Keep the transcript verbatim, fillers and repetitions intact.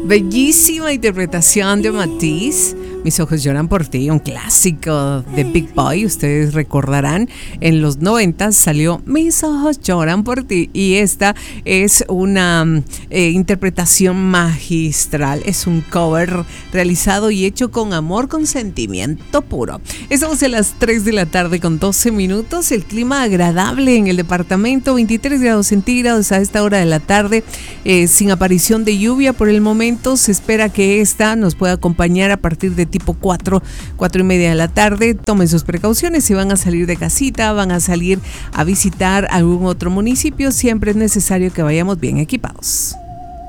Bellísima interpretación de Matiz. Mis ojos lloran por ti, un clásico de Big Boy. Ustedes recordarán, en los noventas salió Mis ojos lloran por ti. Y esta es una eh, interpretación magistral. Es un cover realizado y hecho con amor, con sentimiento puro. Estamos a las tres de la tarde con doce minutos. El clima agradable en el departamento, veintitrés grados centígrados a esta hora de la tarde, eh, sin aparición de lluvia por el momento. Se espera que esta nos pueda acompañar a partir de tipo cuatro, cuatro y media de la tarde. Tomen sus precauciones si van a salir de casita, van a salir a visitar algún otro municipio. Siempre es necesario que vayamos bien equipados.